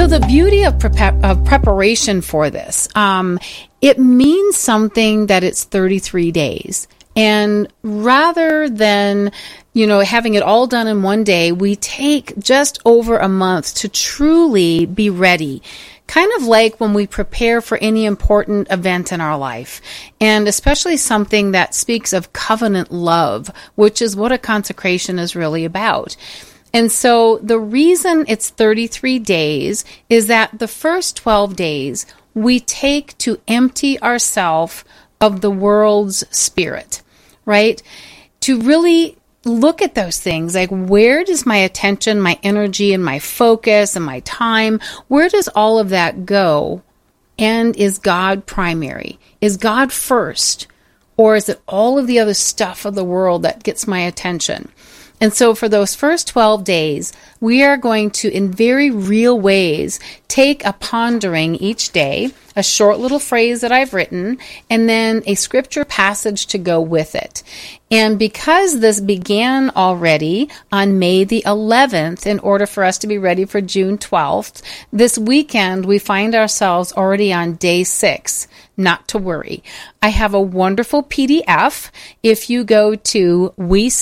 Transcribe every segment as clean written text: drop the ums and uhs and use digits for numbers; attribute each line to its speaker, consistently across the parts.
Speaker 1: the beauty of preparation for this, it means something that it's 33 days. And rather than, having it all done in one day, we take just over a month to truly be ready. Kind of like when we prepare for any important event in our life, and especially something that speaks of covenant love, which is what a consecration is really about. And so the reason it's 33 days is that the first 12 days we take to empty ourselves of the world's spirit, right? To really look at those things, like where does my attention, my energy, and my focus, and my time, where does all of that go? And is God primary? Is God first? Or is it all of the other stuff of the world that gets my attention? And so for those first 12 days, we are going to, in very real ways, take a pondering each day, a short little phrase that I've written, and then a scripture passage to go with it. And because this began already on May the 11th, in order for us to be ready for June 12th, this weekend we find ourselves already on day 6. Not to worry. I have a wonderful PDF. If you go to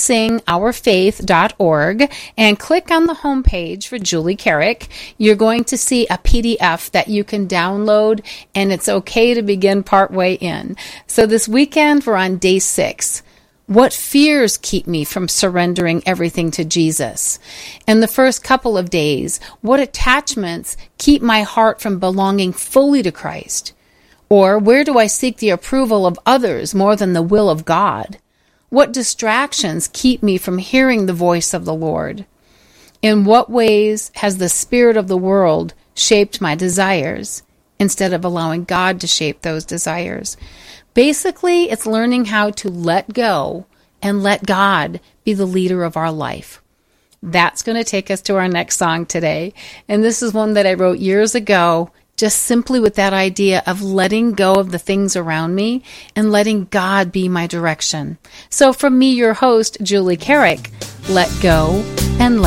Speaker 1: wesingourfaith.org and click on the homepage for Julie Carrick, you're going to see a PDF that you can download, and it's okay to begin partway in. So this weekend, we're on day 6. What fears keep me from surrendering everything to Jesus? And the first couple of days, what attachments keep my heart from belonging fully to Christ? Or where do I seek the approval of others more than the will of God? What distractions keep me from hearing the voice of the Lord? In what ways has the spirit of the world shaped my desires instead of allowing God to shape those desires? Basically, it's learning how to let go and let God be the leader of our life. That's going to take us to our next song today. And this is one that I wrote years ago, just simply with that idea of letting go of the things around me and letting God be my direction. So from me, your host, Julie Carrick, let go and let